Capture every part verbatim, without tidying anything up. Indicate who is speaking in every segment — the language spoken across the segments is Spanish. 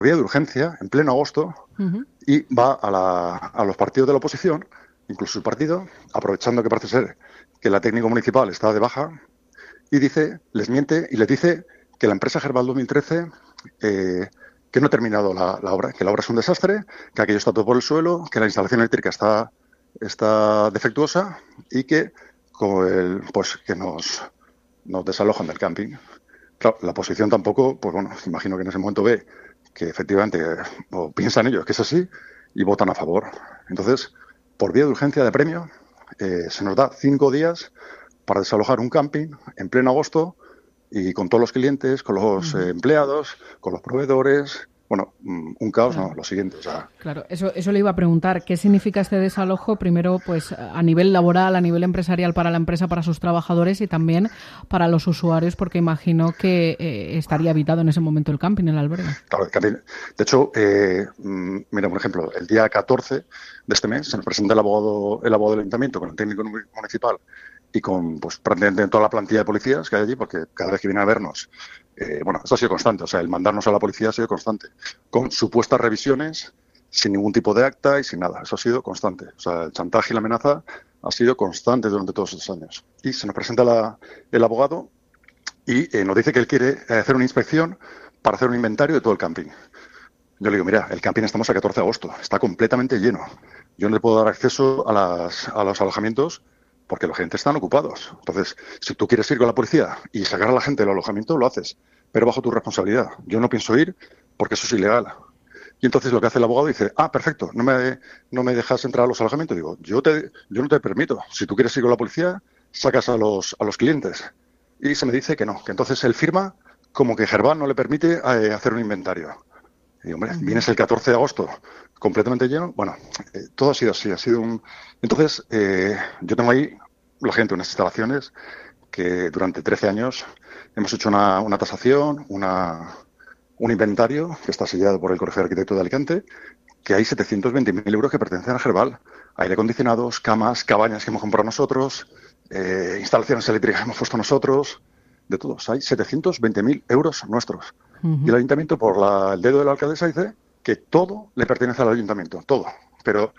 Speaker 1: vía de urgencia, en pleno agosto, uh-huh. y va a, la, a los partidos de la oposición, incluso su partido, aprovechando que parece ser que la técnica municipal está de baja, y dice, les miente y les dice que la empresa Gerval dos mil trece, eh, que no ha terminado la, la obra, que la obra es un desastre, que aquello está todo por el suelo, que la instalación eléctrica está, está defectuosa y que, como el, pues, que nos, nos desalojan del camping. Claro, la oposición tampoco, pues bueno, imagino que en ese momento ve que efectivamente, o piensan ellos que es así, y votan a favor. Entonces, por vía de urgencia de premio, eh, se nos da cinco días para desalojar un camping en pleno agosto y con todos los clientes, con los eh, empleados, con los proveedores. Bueno, un caos, claro. No, lo siguiente. O sea...
Speaker 2: Claro, eso, eso le iba a preguntar. ¿Qué significa este desalojo? Primero, pues a nivel laboral, a nivel empresarial para la empresa, para sus trabajadores y también para los usuarios, porque imagino que eh, estaría habitado en ese momento el camping, el albergue.
Speaker 1: Claro, el camping. De hecho, eh, mira, por ejemplo, el día catorce de este mes se nos presenta el abogado, el abogado del ayuntamiento con el técnico municipal y con pues prácticamente toda la plantilla de policías que hay allí, porque cada vez que vienen a vernos, eh, bueno, esto ha sido constante, o sea, el mandarnos a la policía ha sido constante, con supuestas revisiones, sin ningún tipo de acta y sin nada, eso ha sido constante, o sea, el chantaje y la amenaza ha sido constante durante todos estos años. Y se nos presenta la, el abogado y eh, nos dice que él quiere hacer una inspección para hacer un inventario de todo el camping. Yo le digo, mira, el camping estamos a catorce de agosto, está completamente lleno, yo no le puedo dar acceso a, las, a los alojamientos porque los clientes están ocupados. Entonces, si tú quieres ir con la policía y sacar a la gente del alojamiento, lo haces, pero bajo tu responsabilidad. Yo no pienso ir porque eso es ilegal. Y entonces lo que hace el abogado dice, ah, perfecto, no me, no me dejas entrar a los alojamientos. Digo, yo, te, yo no te permito. Si tú quieres ir con la policía, sacas a los, a los clientes. Y se me dice que no, que entonces él firma como que Gerval no le permite eh, hacer un inventario. Y digo, hombre, vienes el catorce de agosto completamente lleno. Bueno, eh, todo ha sido así, ha sido un... Entonces, eh, yo tengo ahí, la gente, unas instalaciones que durante trece años hemos hecho una, una tasación, una, un inventario que está sellado por el Colegio de Arquitectos de Alicante, que hay setecientos veinte mil euros que pertenecen a Gerval. Aire acondicionados, camas, cabañas que hemos comprado nosotros, eh, instalaciones eléctricas que hemos puesto nosotros, de todos. Hay setecientos veinte mil euros nuestros. Uh-huh. Y el ayuntamiento, por la, el dedo de la alcaldesa, dice que todo le pertenece al ayuntamiento, todo. Pero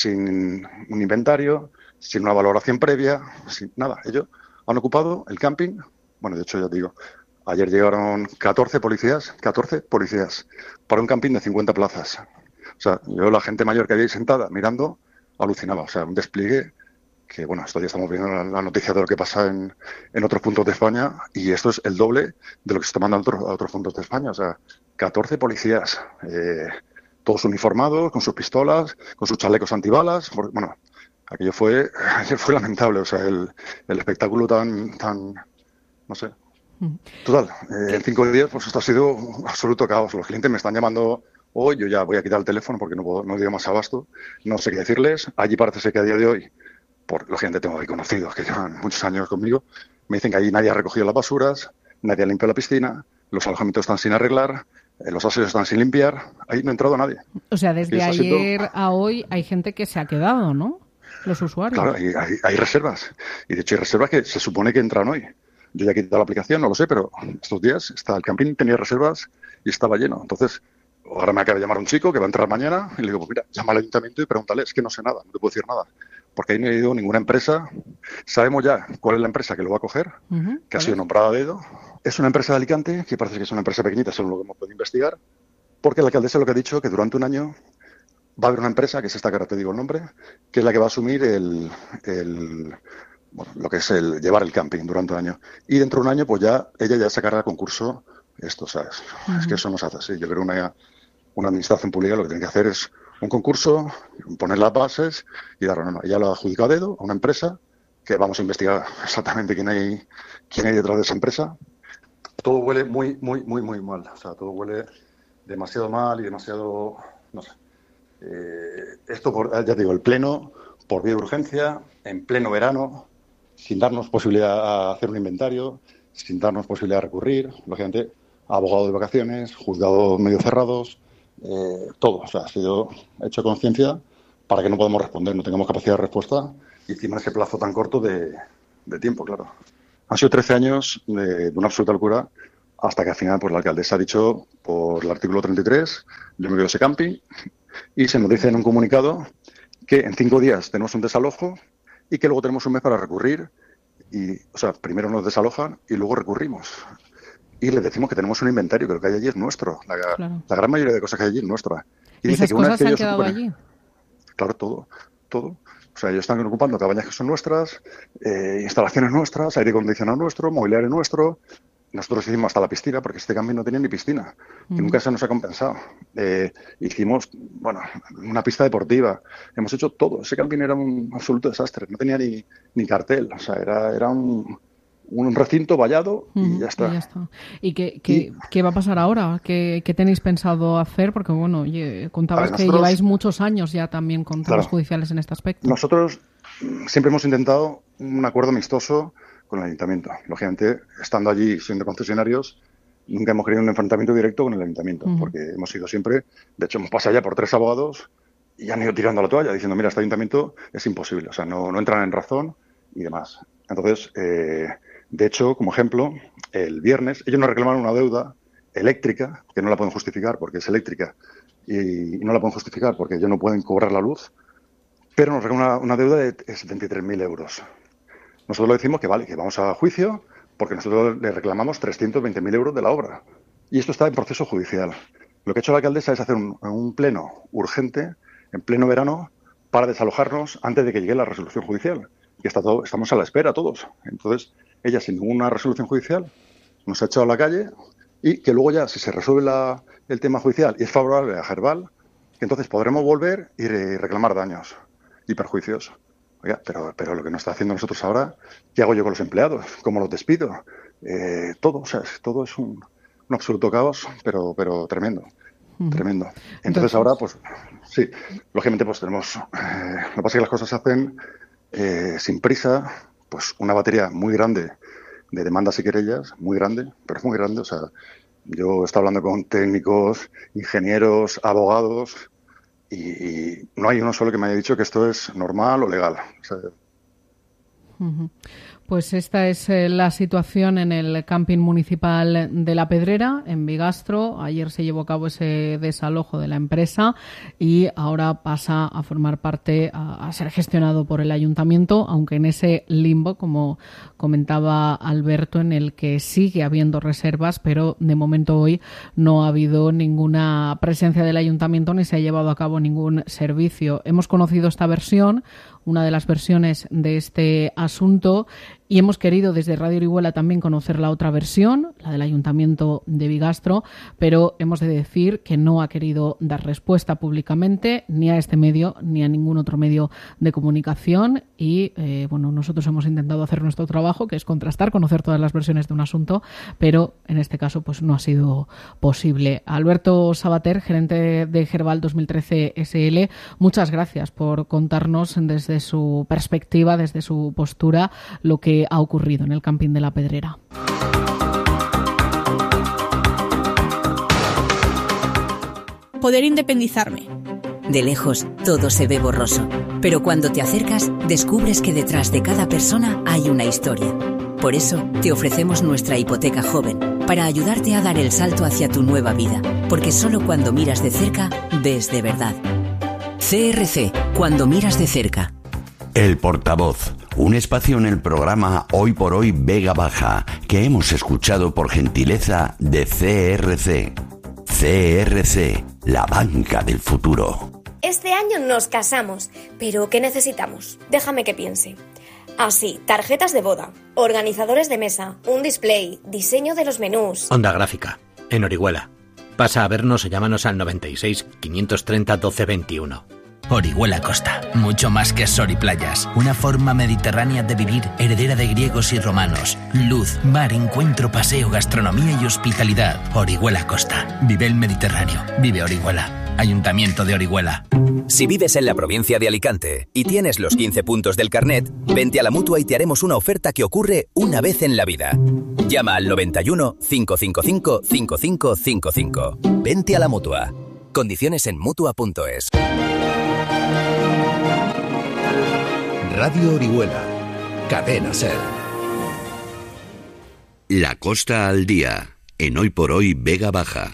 Speaker 1: sin un inventario, sin una valoración previa, sin nada. Ellos han ocupado el camping. Bueno, de hecho, ya te digo, ayer llegaron catorce policías, catorce policías, para un camping de cincuenta plazas. O sea, yo la gente mayor que había ahí sentada mirando, alucinaba. O sea, un despliegue que, bueno, estos días estamos viendo la, la noticia de lo que pasa en, en otros puntos de España y esto es el doble de lo que se está mandando a otros, a otros puntos de España. O sea, catorce policías, eh, todos uniformados, con sus pistolas, con sus chalecos antibalas. Bueno, aquello fue, ayer fue lamentable. O sea, el, el espectáculo tan, tan, no sé. Total, eh, en cinco días, pues esto ha sido un absoluto caos. Los clientes me están llamando hoy, yo ya voy a quitar el teléfono porque no puedo, no digo más abasto. No sé qué decirles. Allí parece ser que a día de hoy, por la gente tengo ahí conocidos que llevan muchos años conmigo, me dicen que ahí nadie ha recogido las basuras, nadie ha limpiado la piscina, los alojamientos están sin arreglar, eh, los aseos están sin limpiar, ahí no ha entrado nadie.
Speaker 2: O sea, desde ayer siendo... a hoy hay gente que se ha quedado, ¿no? Los usuarios.
Speaker 1: Claro, hay, hay, hay reservas, y de hecho hay reservas que se supone que entran hoy. Yo ya he quitado la aplicación, no lo sé, pero estos días está el camping tenía reservas y estaba lleno. Entonces, ahora me acaba de llamar un chico que va a entrar mañana y le digo, pues mira, llama al ayuntamiento y pregúntale, es que no sé nada, no te puedo decir nada. Porque ahí no ha ido ninguna empresa. Sabemos ya cuál es la empresa que lo va a coger, uh-huh, que ha sido nombrada a dedo. Es una empresa de Alicante, que parece que es una empresa pequeñita, según lo que hemos podido investigar, porque la alcaldesa lo que ha dicho que durante un año va a haber una empresa, que es esta que ahora te digo el nombre, que es la que va a asumir el, el bueno, lo que es el llevar el camping durante un año. Y dentro de un año, pues ya ella ya sacará a concurso esto, ¿sabes? Uh-huh. Es que eso no se hace así. Yo creo que una, una administración pública lo que tiene que hacer es un concurso, poner las bases y darlo. No, no. Ella lo ha adjudicado a dedo a una empresa que vamos a investigar exactamente quién hay, quién hay detrás de esa empresa. Todo huele muy, muy, muy, muy mal. O sea, todo huele demasiado mal y demasiado, no sé. Eh, esto, por, ya te digo, el pleno, por vía de urgencia, en pleno verano, sin darnos posibilidad a hacer un inventario, sin darnos posibilidad de recurrir, lógicamente, abogado de vacaciones, juzgados medio cerrados, eh, todo. O sea, ha sido hecho conciencia para que no podamos responder, no tengamos capacidad de respuesta y encima ese plazo tan corto de, de tiempo, claro. Han sido trece años de, de una absoluta locura hasta que al final pues la alcaldesa ha dicho, por el artículo treinta y tres, yo me quedo ese camping, y se nos dice en un comunicado que en cinco días tenemos un desalojo y que luego tenemos un mes para recurrir. Y, o sea, primero nos desalojan y luego recurrimos. Y les decimos que tenemos un inventario, que lo que hay allí es nuestro. La, claro. la gran mayoría de cosas que hay allí es nuestra.
Speaker 2: Y, ¿Y
Speaker 1: dice
Speaker 2: esas
Speaker 1: que una
Speaker 2: cosas
Speaker 1: vez que
Speaker 2: se han
Speaker 1: ellos
Speaker 2: quedado
Speaker 1: ocupen,
Speaker 2: allí?
Speaker 1: Claro, todo, todo. O sea, ellos están ocupando cabañas que son nuestras, eh, instalaciones nuestras, aire acondicionado nuestro, mobiliario nuestro. Nosotros hicimos hasta la piscina, porque este camping no tenía ni piscina, que mm. nunca se nos ha compensado. Eh, hicimos, bueno, una pista deportiva. Hemos hecho todo. Ese camping era un absoluto desastre. No tenía ni, ni cartel. O sea, era, era un, un recinto vallado y mm, ya está.
Speaker 2: Y, ya está. ¿Y qué, qué, y qué va a pasar ahora? ¿Qué, qué tenéis pensado hacer? Porque, bueno, contabas ver, que nosotros, lleváis muchos años ya también con temas claro, judiciales en este aspecto.
Speaker 1: Nosotros siempre hemos intentado un acuerdo amistoso con el ayuntamiento. Lógicamente, estando allí, siendo concesionarios, nunca hemos querido un enfrentamiento directo con el ayuntamiento, uh-huh. porque hemos sido siempre, de hecho, hemos pasado ya por tres abogados y han ido tirando la toalla, diciendo, mira, este ayuntamiento es imposible, o sea, no, no entran en razón y demás. Entonces, eh, de hecho, como ejemplo, el viernes, ellos nos reclamaron una deuda eléctrica, que no la pueden justificar porque es eléctrica, y, y no la pueden justificar porque ellos no pueden cobrar la luz, pero nos reclaman una, una deuda de setenta y tres mil euros. Nosotros le decimos que vale, que vamos a juicio porque nosotros le reclamamos trescientos veinte mil euros de la obra. Y esto está en proceso judicial. Lo que ha hecho la alcaldesa es hacer un, un pleno urgente, en pleno verano, para desalojarnos antes de que llegue la resolución judicial. Y está todo, estamos a la espera todos. Entonces, ella, sin ninguna resolución judicial, nos ha echado a la calle y que luego ya, si se resuelve la, el tema judicial y es favorable a Gerval, que entonces podremos volver y re, reclamar daños y perjuicios. Oiga, pero, pero lo que nos está haciendo nosotros ahora, ¿qué hago yo con los empleados? ¿Cómo los despido? Eh, todo, o sea, todo es un, un absoluto caos, pero, pero tremendo, uh-huh. tremendo. Entonces, Entonces ahora, pues, sí, lógicamente, pues tenemos, eh, lo que pasa es que las cosas se hacen eh, sin prisa, pues una batería muy grande de demandas y querellas, muy grande, pero es muy grande, o sea, yo he estado hablando con técnicos, ingenieros, abogados, y no hay uno solo que me haya dicho que esto es normal o legal. O sea,
Speaker 2: uh-huh. Pues esta es eh, la situación en el camping municipal de La Pedrera, en Bigastro. Ayer se llevó a cabo ese desalojo de la empresa y ahora pasa a formar parte, a, a ser gestionado por el ayuntamiento, aunque en ese limbo, como comentaba Alberto, en el que sigue habiendo reservas, pero de momento hoy no ha habido ninguna presencia del ayuntamiento ni se ha llevado a cabo ningún servicio. Hemos conocido esta versión, una de las versiones de este asunto, y hemos querido desde Radio Orihuela también conocer la otra versión, la del Ayuntamiento de Bigastro, pero hemos de decir que no ha querido dar respuesta públicamente ni a este medio ni a ningún otro medio de comunicación y eh, bueno, nosotros hemos intentado hacer nuestro trabajo, que es contrastar, conocer todas las versiones de un asunto, pero en este caso pues no ha sido posible. Alberto Sabater, gerente de Gerval dos mil trece S L, muchas gracias por contarnos desde su perspectiva, desde su postura, lo que ha ocurrido en el camping de La Pedrera.
Speaker 3: Poder independizarme.
Speaker 4: De lejos, todo se ve borroso, pero cuando te acercas, descubres que detrás de cada persona hay una historia. Por eso, te ofrecemos nuestra hipoteca joven, para ayudarte a dar el salto hacia tu nueva vida, porque solo cuando miras de cerca, ves de verdad. C R C, cuando miras de cerca.
Speaker 5: El portavoz, un espacio en el programa Hoy por Hoy Vega Baja, que hemos escuchado por gentileza de C R C. C R C, la banca del futuro.
Speaker 6: Este año nos casamos, pero ¿qué necesitamos? Déjame que piense. Ah, sí, tarjetas de boda, organizadores de mesa, un display, diseño de los menús.
Speaker 7: Onda Gráfica, en Orihuela. Pasa a vernos o llámanos al noventa y seis, quinientos treinta, doce veintiuno.
Speaker 8: Orihuela Costa, mucho más que sol y playas. Una forma mediterránea de vivir, heredera de griegos y romanos. Luz, mar, encuentro, paseo, gastronomía y hospitalidad. Orihuela Costa. Vive el Mediterráneo. Vive Orihuela. Ayuntamiento de Orihuela.
Speaker 9: Si vives en la provincia de Alicante y tienes los quince puntos del carnet, vente a la Mutua y te haremos una oferta que ocurre una vez en la vida. Llama al noventa y uno, cinco cinco cinco, cinco cinco cinco cinco. Vente a la Mutua. Condiciones en mutua punto es.
Speaker 10: Radio Orihuela, Cadena Ser.
Speaker 5: La Costa al Día, en Hoy por Hoy Vega Baja.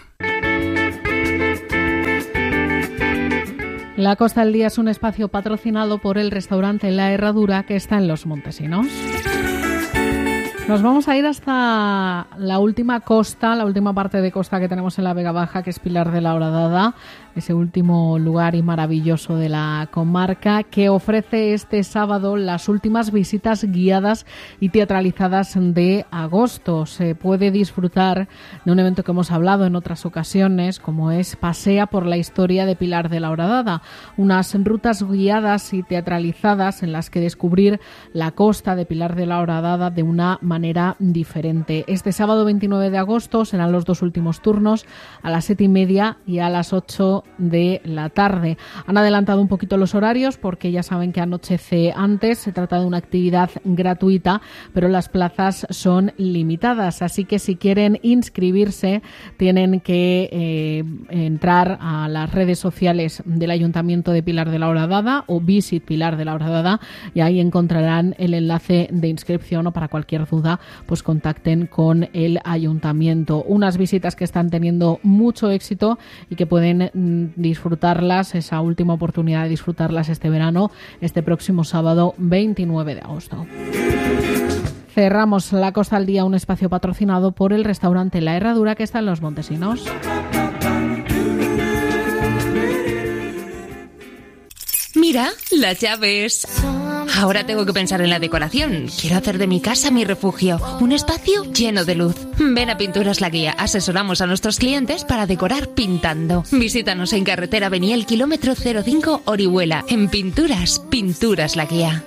Speaker 2: La Costa del Día es un espacio patrocinado por el restaurante La Herradura, que está en Los Montesinos. Nos vamos a ir hasta la última costa, la última parte de costa que tenemos en la Vega Baja, que es Pilar de la Horadada, ese último lugar y maravilloso de la comarca, que ofrece este sábado las últimas visitas guiadas y teatralizadas de agosto. Se puede disfrutar de un evento que hemos hablado en otras ocasiones, como es Pasea por la Historia de Pilar de la Horadada, unas rutas guiadas y teatralizadas en las que descubrir la costa de Pilar de la Horadada de una manera diferente. Este sábado veintinueve de agosto serán los dos últimos turnos, a las siete y media y a las ocho de la tarde. Han adelantado un poquito los horarios porque ya saben que anochece antes. Se trata de una actividad gratuita, pero las plazas son limitadas, así que si quieren inscribirse tienen que eh, entrar a las redes sociales del Ayuntamiento de Pilar de la Horadada o Visit Pilar de la Horadada, y ahí encontrarán el enlace de inscripción, o para cualquier duda pues contacten con el Ayuntamiento. Unas visitas que están teniendo mucho éxito y que pueden disfrutarlas, esa última oportunidad de disfrutarlas este verano, este próximo sábado veintinueve de agosto. Cerramos la Costa al Día, un espacio patrocinado por el restaurante La Herradura, que está en Los Montesinos.
Speaker 11: Mira, las llaves. Ahora tengo que pensar en la decoración. Quiero hacer de mi casa mi refugio, un espacio lleno de luz. Ven a Pinturas La Guía. Asesoramos a nuestros clientes para decorar pintando. Visítanos en carretera Beniel, kilómetro cero cinco, Orihuela. En Pinturas, Pinturas La Guía.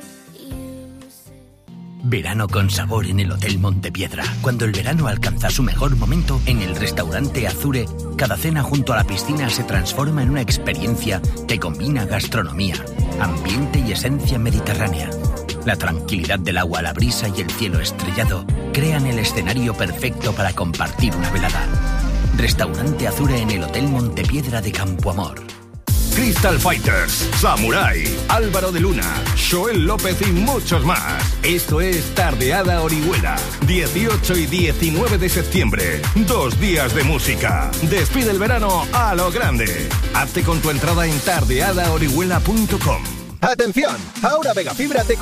Speaker 8: Verano con sabor en el Hotel Montepiedra. Cuando el verano alcanza su mejor momento, en el restaurante Azure, cada cena junto a la piscina se transforma en una experiencia que combina gastronomía, ambiente y esencia mediterránea. La tranquilidad del agua, la brisa y el cielo estrellado crean el escenario perfecto para compartir una velada. Restaurante Azure en el Hotel Montepiedra de Campo Amor.
Speaker 12: Crystal Fighters, Samurai, Álvaro de Luna, Joel López y muchos más. Esto es Tardeada Orihuela, dieciocho y diecinueve de septiembre. Dos días de música. Despide el verano a lo grande. Hazte con tu entrada en tardeada orihuela punto com.
Speaker 10: ¡Atención! Ahora Vega Fibra te